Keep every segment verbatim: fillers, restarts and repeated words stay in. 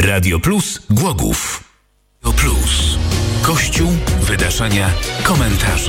Radio Plus Głogów. Radio Plus. Kościół, wydarzenia, komentarze.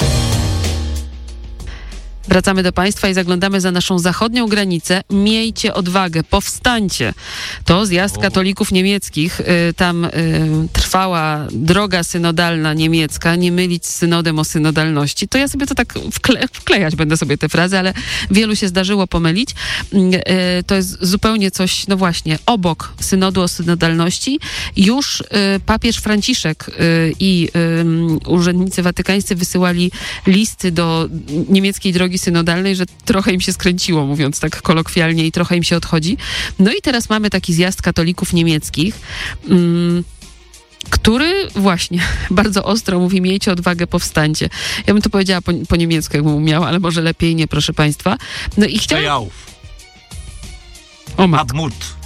Wracamy do Państwa i zaglądamy za naszą zachodnią granicę. Miejcie odwagę, powstańcie. To zjazd katolików niemieckich. Tam y, trwała droga synodalna niemiecka, nie mylić z synodem o synodalności. To ja sobie to tak wkle- wklejać będę sobie te frazy, ale wielu się zdarzyło pomylić. Y, to jest zupełnie coś, no właśnie, obok synodu o synodalności. Już y, papież Franciszek y, i y, urzędnicy watykańscy wysyłali listy do niemieckiej drogi synodalnej, że trochę im się skręciło, mówiąc tak kolokwialnie, i trochę im się odchodzi. No i teraz mamy taki zjazd katolików niemieckich, mm, który właśnie bardzo ostro mówi: miejcie odwagę, powstańcie. Ja bym to powiedziała po, po niemiecku, jakbym umiała, ale może lepiej nie, proszę Państwa. No i chciałam... O matko.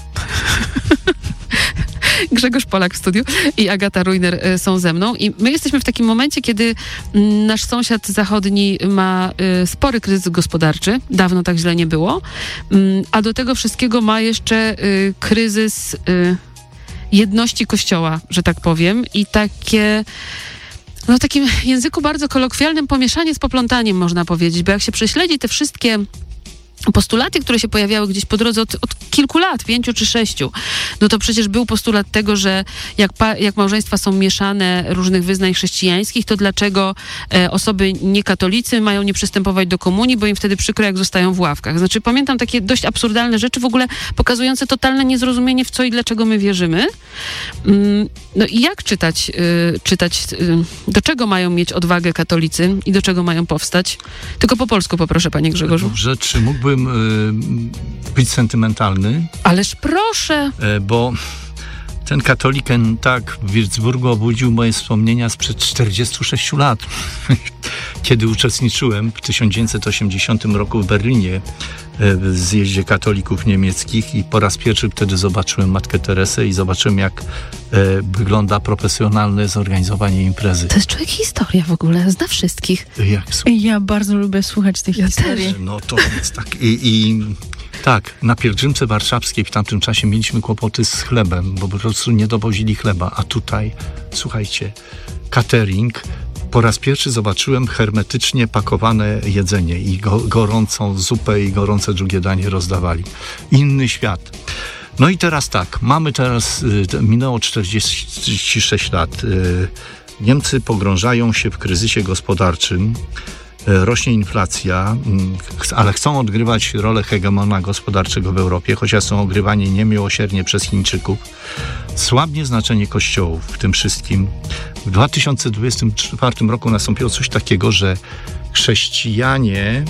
Grzegorz Polak w studiu i Agata Rujner y, są ze mną. I my jesteśmy w takim momencie, kiedy y, nasz sąsiad zachodni ma y, spory kryzys gospodarczy. Dawno tak źle nie było. Y, a do tego wszystkiego ma jeszcze y, kryzys y, jedności Kościoła, że tak powiem. I takie... No w takim języku bardzo kolokwialnym pomieszanie z poplątaniem, można powiedzieć. Bo jak się prześledzi te wszystkie postulaty, które się pojawiały gdzieś po drodze od, od kilku lat, pięciu czy sześciu, no to przecież był postulat tego, że jak, pa, jak małżeństwa są mieszane różnych wyznań chrześcijańskich, to dlaczego e, osoby niekatolicy mają nie przystępować do komunii, bo im wtedy przykro, jak zostają w ławkach. Znaczy pamiętam takie dość absurdalne rzeczy, w ogóle pokazujące totalne niezrozumienie, w co i dlaczego my wierzymy. Mm, no i jak czytać, y, czytać y, do czego mają mieć odwagę katolicy i do czego mają powstać? Tylko po polsku poproszę, panie Grzegorzu. Dobrze, czy mógłbym y, być sentymentalny? Ależ proszę. Y, bo ten katoliken tak w Würzburgu obudził moje wspomnienia sprzed czterdziestu sześciu lat, kiedy uczestniczyłem w tysiąc dziewięćset osiemdziesiątym roku w Berlinie w zjeździe katolików niemieckich i po raz pierwszy wtedy zobaczyłem Matkę Teresę i zobaczyłem, jak e, wygląda profesjonalne zorganizowanie imprezy. To jest człowiek historia w ogóle, zna wszystkich. Jak, ja bardzo lubię słuchać tych ja historii. Też. No to jest tak. I, i tak, na pielgrzymce warszawskiej w tamtym czasie mieliśmy kłopoty z chlebem, bo po prostu nie dowozili chleba, a tutaj, słuchajcie, catering. Po raz pierwszy zobaczyłem hermetycznie pakowane jedzenie i go, gorącą zupę i gorące drugie danie rozdawali. Inny świat. No i teraz tak, mamy teraz, y, minęło czterdzieści sześć lat. Y, Niemcy pogrążają się w kryzysie gospodarczym. Rośnie inflacja, ale chcą odgrywać rolę hegemona gospodarczego w Europie, chociaż są ogrywani niemiłosiernie przez Chińczyków. Słabnie znaczenie kościołów w tym wszystkim. W dwa tysiące dwudziestym czwartym roku nastąpiło coś takiego, że chrześcijanie,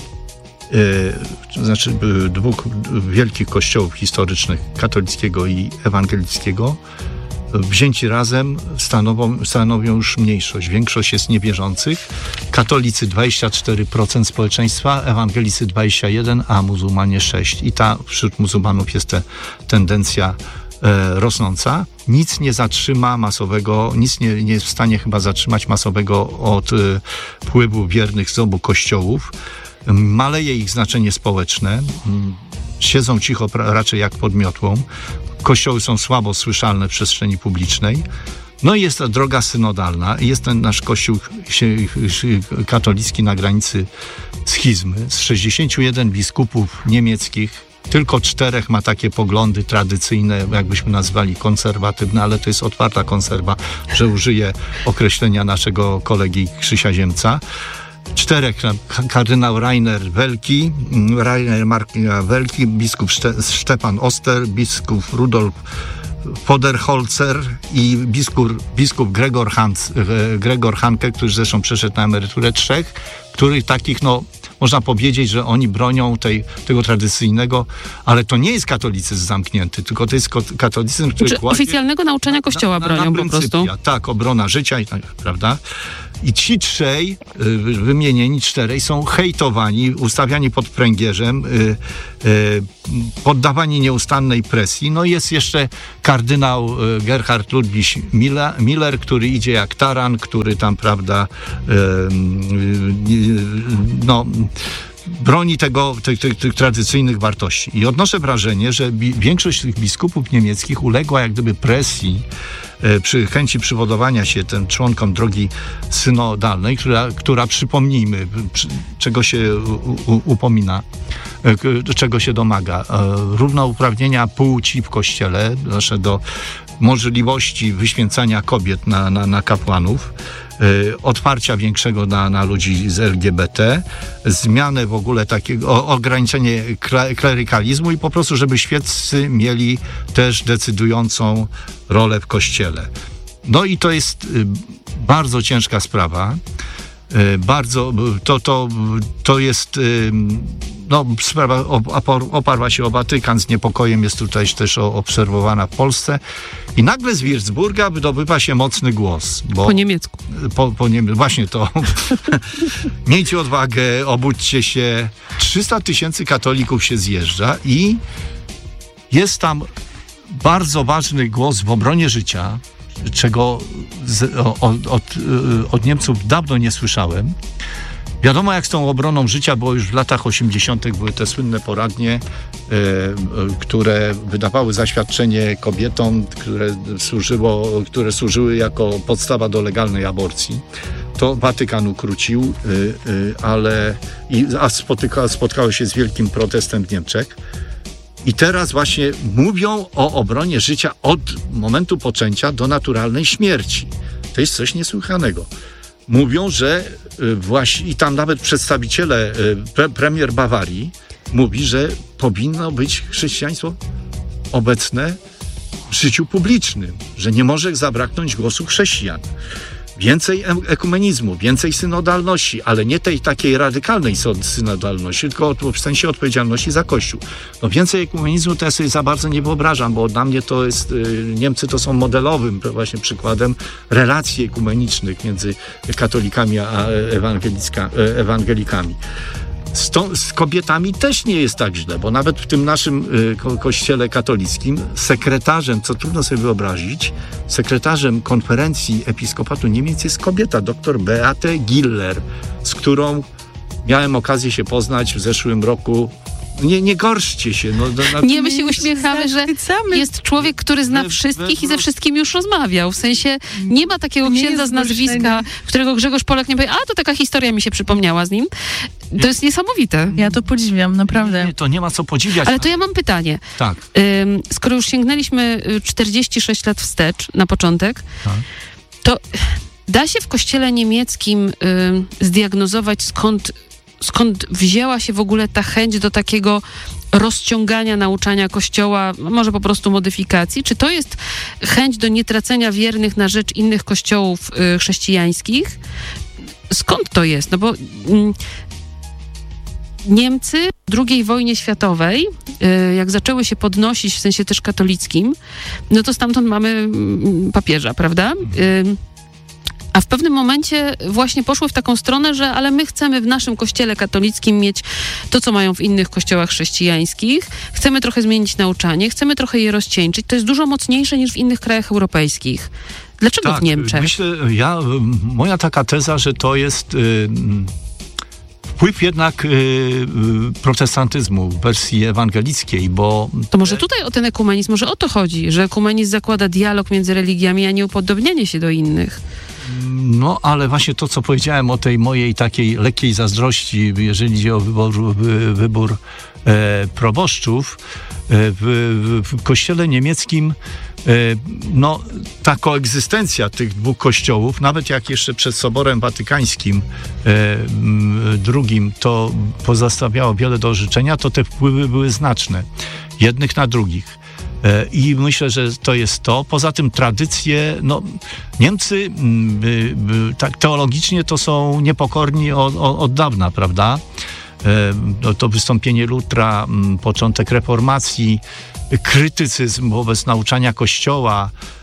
yy, to znaczy yy, dwóch wielkich kościołów historycznych, katolickiego i ewangelickiego, wzięci razem stanowią, stanowią już mniejszość. Większość jest niewierzących. Katolicy dwadzieścia cztery procent społeczeństwa, ewangelicy dwadzieścia jeden procent, a muzułmanie sześć procent. I ta wśród muzułmanów jest ta tendencja e, rosnąca. Nic nie zatrzyma masowego, nic nie, nie jest w stanie chyba zatrzymać masowego odpływu wiernych z obu kościołów. Maleje ich znaczenie społeczne. Siedzą cicho raczej jak pod miotłą. Kościoły są słabo słyszalne w przestrzeni publicznej. No i jest ta droga synodalna. Jest ten nasz kościół katolicki na granicy schizmy. Z sześćdziesięciu jeden biskupów niemieckich tylko czterech ma takie poglądy tradycyjne, jakbyśmy nazwali konserwatywne, ale to jest otwarta konserwa, że użyję określenia naszego kolegi Krzysia Ziemca. Czterech, kardynał Rainer Welki, Rainer Mark Welki, biskup Stefan Oster, biskup Rudolf Poderholzer i biskup, biskup Gregor, Hans, Gregor Hanke, który zresztą przeszedł na emeryturę. Trzech, których takich, no można powiedzieć, że oni bronią tej, tego tradycyjnego, ale to nie jest katolicyzm zamknięty, tylko to jest katolicyzm, który Czy oficjalnego nauczania Kościoła na, na, bronią na po prostu. Tak, obrona życia, i tak, prawda? I ci trzej, wymienieni czterej, są hejtowani, ustawiani pod pręgierzem, poddawani nieustannej presji. No i jest jeszcze kardynał Gerhard Ludwig Miller, który idzie jak taran, który tam, prawda, no broni tego, tych, tych, tych tradycyjnych wartości. I odnoszę wrażenie, że bi- większość tych biskupów niemieckich uległa jak gdyby presji e, przy chęci przywodowania się ten członkom drogi synodalnej, która, która przypomnijmy, przy, czego się u, u, upomina, e, czego się domaga. E, równouprawnienia płci w Kościele, znaczy do możliwości wyświęcania kobiet na, na, na kapłanów, y, otwarcia większego na, na ludzi z L G B T, zmianę w ogóle takiego, o, ograniczenie kle, klerykalizmu i po prostu, żeby świeccy mieli też decydującą rolę w Kościele. No i to jest y, bardzo ciężka sprawa. Y, bardzo, to, to, to jest... Y, No, sprawa oparła się o Watykan, z niepokojem jest tutaj też obserwowana w Polsce. I nagle z Würzburga wydobywa się mocny głos. Bo po niemiecku. Po, po niemiecku. Właśnie to. Miejcie odwagę, obudźcie się. trzysta tysięcy katolików się zjeżdża i jest tam bardzo ważny głos w obronie życia, czego z, od, od, od Niemców dawno nie słyszałem. Wiadomo, jak z tą obroną życia, bo już w latach osiemdziesiątych były te słynne poradnie, e, które wydawały zaświadczenie kobietom, które, służyło, które służyły jako podstawa do legalnej aborcji. To Watykan ukrócił, e, e, ale i, a spotyka, spotkało się z wielkim protestem w Niemczech. I teraz właśnie mówią o obronie życia od momentu poczęcia do naturalnej śmierci. To jest coś niesłychanego. Mówią, że właśnie, i tam nawet przedstawiciele, pre, premier Bawarii mówi, że powinno być chrześcijaństwo obecne w życiu publicznym, że nie może zabraknąć głosu chrześcijan. Więcej ekumenizmu, więcej synodalności, ale nie tej takiej radykalnej synodalności, tylko w sensie odpowiedzialności za Kościół. No więcej ekumenizmu to ja sobie za bardzo nie wyobrażam, bo dla mnie to jest, Niemcy to są modelowym właśnie przykładem relacji ekumenicznych między katolikami a ewangelikami. Z, to, z kobietami też nie jest tak źle, bo nawet w tym naszym y, ko- kościele katolickim sekretarzem, co trudno sobie wyobrazić, sekretarzem konferencji Episkopatu Niemiec jest kobieta, dr Beate Giller, z którą miałem okazję się poznać w zeszłym roku. Nie, nie gorszcie się. No, do, na... Nie, my się uśmiechamy, że jest człowiek, który zna we, wszystkich we, i ze wszystkimi już rozmawiał. W sensie nie ma takiego nie księdza z nazwiska, którego Grzegorz Polak nie powie, a to taka historia mi się przypomniała z nim. To jest niesamowite. Ja to podziwiam, naprawdę. Nie, to nie ma co podziwiać. Ale to ja mam pytanie. Tak. Ym, skoro już sięgnęliśmy czterdzieści sześć lat wstecz na początek, tak. to da się w kościele niemieckim ym, zdiagnozować, skąd skąd wzięła się w ogóle ta chęć do takiego rozciągania nauczania Kościoła, może po prostu modyfikacji? Czy to jest chęć do nietracenia wiernych na rzecz innych kościołów y, chrześcijańskich? Skąd to jest? No bo mm, Niemcy w drugiej wojnie światowej, y, jak zaczęły się podnosić w sensie też katolickim, no to stamtąd mamy mm, papieża, prawda? Y, A w pewnym momencie właśnie poszły w taką stronę, że ale my chcemy w naszym kościele katolickim mieć to, co mają w innych kościołach chrześcijańskich. Chcemy trochę zmienić nauczanie, chcemy trochę je rozcieńczyć. To jest dużo mocniejsze niż w innych krajach europejskich. Dlaczego tak, w Niemczech? Myślę, ja, moja taka teza, że to jest y, wpływ jednak y, y, protestantyzmu w wersji ewangelickiej, bo... To może tutaj o ten ekumenizm, może o to chodzi, że ekumenizm zakłada dialog między religiami, a nie upodobnianie się do innych. No, ale właśnie to, co powiedziałem o tej mojej takiej lekkiej zazdrości, jeżeli idzie o wybór, wy, wybór e, proboszczów, e, w, w, w kościele niemieckim e, no, ta koegzystencja tych dwóch kościołów, nawet jak jeszcze przed Soborem Watykańskim e, drugim to pozostawiało wiele do życzenia, to te wpływy były znaczne, jednych na drugich. I myślę, że to jest to. Poza tym tradycje, no Niemcy y, y, tak teologicznie to są niepokorni od, od dawna, prawda? Y, to wystąpienie Lutra, y, początek reformacji, krytycyzm wobec nauczania Kościoła,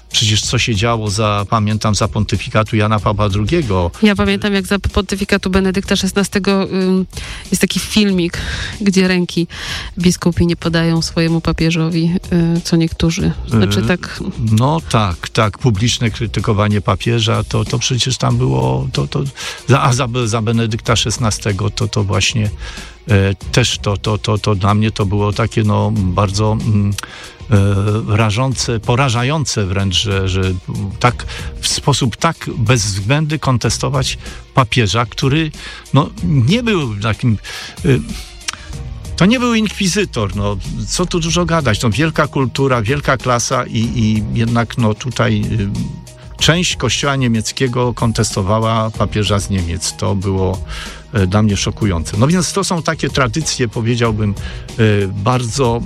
przecież co się działo za, pamiętam, za pontyfikatu Jana Pawła drugiego. Ja pamiętam, jak za pontyfikatu Benedykta szesnastego ym, jest taki filmik, gdzie ręki biskupi nie podają swojemu papieżowi, y, co niektórzy. Znaczy tak... No tak, tak. Publiczne krytykowanie papieża, to, to przecież tam było... To, to, a za, za Benedykta szesnastego to, to właśnie e, też to, to, to, to dla mnie to było takie no bardzo... Mm, rażące, porażające wręcz, że, że tak w sposób tak bez względu kontestować papieża, który no, nie był takim... To nie był inkwizytor, no, co tu dużo gadać, no, wielka kultura, wielka klasa i, i jednak no, tutaj część kościoła niemieckiego kontestowała papieża z Niemiec. To było dla mnie szokujące. No więc to są takie tradycje, powiedziałbym, bardzo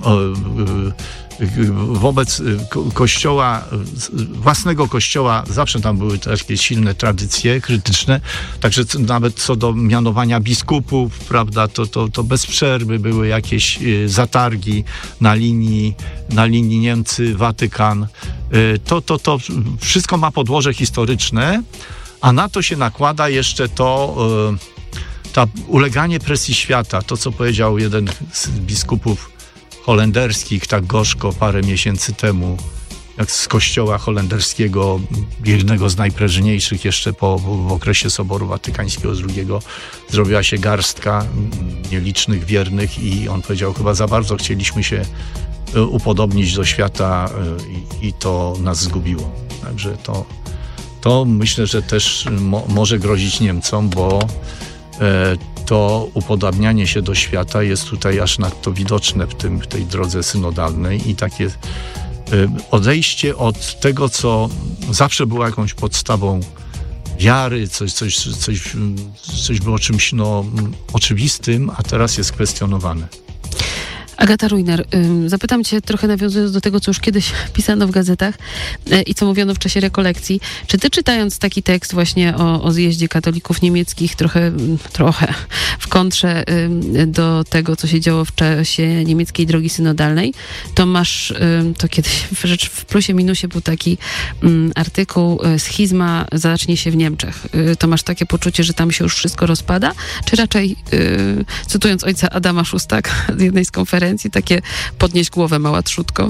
wobec kościoła, własnego kościoła, zawsze tam były takie silne tradycje krytyczne, także nawet co do mianowania biskupów, prawda, to, to, to bez przerwy były jakieś zatargi na linii, na linii Niemcy-Watykan. To, to, to wszystko ma podłoże historyczne, a na to się nakłada jeszcze to ta uleganie presji świata, to co powiedział jeden z biskupów holenderskich tak gorzko parę miesięcy temu, jak z kościoła holenderskiego, jednego z najprężniejszych jeszcze po, w okresie Soboru Watykańskiego drugiego, zrobiła się garstka nielicznych wiernych i on powiedział, chyba za bardzo chcieliśmy się upodobnić do świata i, i to nas zgubiło. Także to, to myślę, że też mo, może grozić Niemcom, bo e, to upodabnianie się do świata jest tutaj aż nadto widoczne w, tym, w tej drodze synodalnej i takie e, odejście od tego, co zawsze było jakąś podstawą wiary, coś, coś, coś, coś było czymś no, oczywistym, a teraz jest kwestionowane. Agata Rujner, zapytam cię, trochę nawiązując do tego, co już kiedyś pisano w gazetach i co mówiono w czasie rekolekcji. Czy ty, czytając taki tekst właśnie o, o zjeździe katolików niemieckich, trochę, trochę w kontrze do tego, co się działo w czasie niemieckiej drogi synodalnej, to masz, to kiedyś rzecz w plusie minusie był taki artykuł, schizma zacznie się w Niemczech. To masz takie poczucie, że tam się już wszystko rozpada? Czy raczej, cytując ojca Adama Szóstaka z jednej z konferencji, takie podnieść głowę, mała trzutko?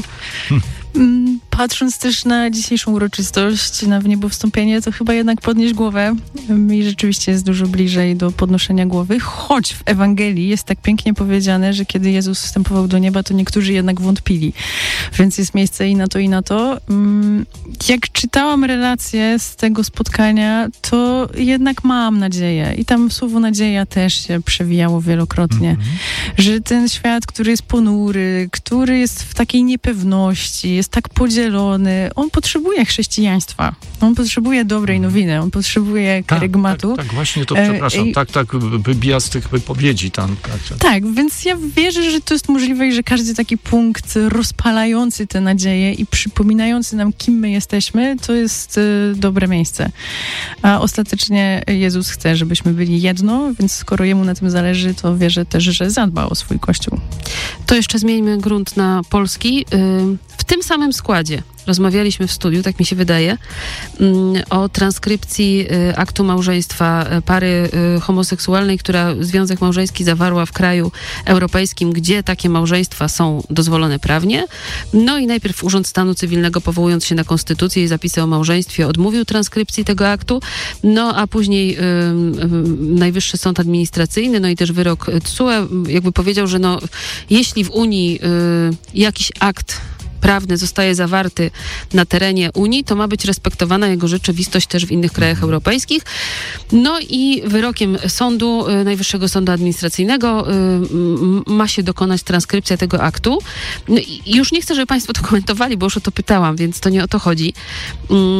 Patrząc też na dzisiejszą uroczystość, na wniebowstąpienie, to chyba jednak podnieść głowę mi rzeczywiście jest dużo bliżej do podnoszenia głowy, choć w Ewangelii jest tak pięknie powiedziane, że kiedy Jezus wstępował do nieba, to niektórzy jednak wątpili. Więc jest miejsce i na to, i na to. Jak czytałam relacje z tego spotkania, to jednak mam nadzieję. I tam słowo nadzieja też się przewijało wielokrotnie. Mm-hmm. Że ten świat, który jest ponury, który jest w takiej niepewności, jest tak podzielony, on potrzebuje chrześcijaństwa. On potrzebuje dobrej nowiny, on potrzebuje karygmatu. Tak, tak, tak, właśnie to, przepraszam, e, tak, tak wybija z tych wypowiedzi tam. Tak, tak. tak, więc ja wierzę, że to jest możliwe i że każdy taki punkt rozpalający te nadzieje i przypominający nam, kim my jesteśmy, to jest y, dobre miejsce. A ostatecznie Jezus chce, żebyśmy byli jedno, więc skoro Jemu na tym zależy, to wierzę też, że zadba o swój Kościół. To jeszcze zmieńmy grunt na polski. W tym samym składzie rozmawialiśmy w studiu, tak mi się wydaje, o transkrypcji aktu małżeństwa pary homoseksualnej, która związek małżeński zawarła w kraju europejskim, gdzie takie małżeństwa są dozwolone prawnie. No i najpierw Urząd Stanu Cywilnego, powołując się na konstytucję i zapisy o małżeństwie, odmówił transkrypcji tego aktu, no a później y, y, Najwyższy Sąd Administracyjny, no i też wyrok T S U E jakby powiedział, że no, jeśli w Unii y, jakiś akt prawny zostaje zawarty na terenie Unii, to ma być respektowana jego rzeczywistość też w innych krajach europejskich. No i wyrokiem sądu, Najwyższego Sądu Administracyjnego ma się dokonać transkrypcja tego aktu. No i już nie chcę, żeby państwo to komentowali, bo już o to pytałam, więc to nie o to chodzi.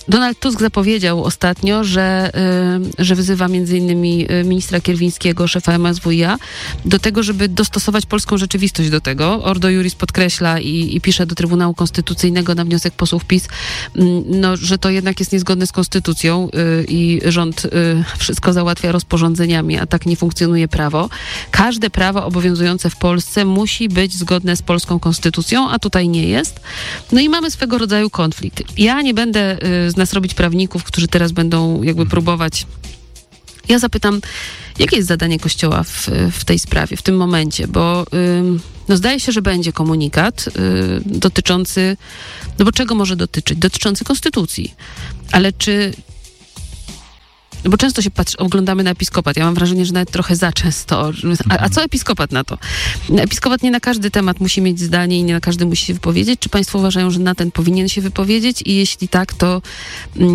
Donald Tusk zapowiedział ostatnio, że, że wyzywa między innymi ministra Kierwińskiego, szefa M S W i a, do tego, żeby dostosować polską rzeczywistość do tego. Ordo Iuris podkreśla i, i pisze do Trybunału Konstytucyjnego na wniosek posłów PiS, no, że to jednak jest niezgodne z konstytucją i rząd wszystko załatwia rozporządzeniami, a tak nie funkcjonuje prawo. Każde prawo obowiązujące w Polsce musi być zgodne z polską konstytucją, a tutaj nie jest. No i mamy swego rodzaju konflikt. Ja nie będę z nas robić prawników, którzy teraz będą jakby próbować. Ja zapytam, jakie jest zadanie Kościoła w, w tej sprawie, w tym momencie, bo ym, no zdaje się, że będzie komunikat y, dotyczący, no bo czego może dotyczyć? Dotyczący konstytucji. Ale czy No bo często się patrzy, oglądamy na episkopat. Ja mam wrażenie, że nawet trochę za często. A, a co episkopat na to? Episkopat nie na każdy temat musi mieć zdanie i nie na każdy musi się wypowiedzieć. Czy państwo uważają, że na ten powinien się wypowiedzieć? I jeśli tak, to